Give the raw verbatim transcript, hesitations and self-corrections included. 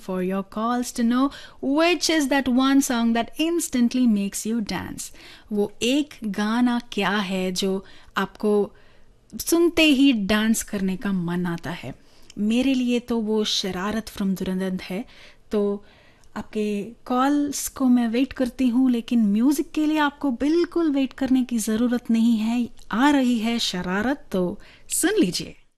for your calls to know which is that one song that instantly makes you dance. वो एक गाना क्या है जो आपको सुनते ही डांस करने का मन आता है? मेरे लिए तो वो शरारत फ्रॉम दुरंदर है. तो आपके कॉल्स को मैं वेट करती हूँ, लेकिन म्यूज़िक के लिए आपको बिल्कुल वेट करने की ज़रूरत नहीं है. आ रही है शरारत, तो सुन लीजिए.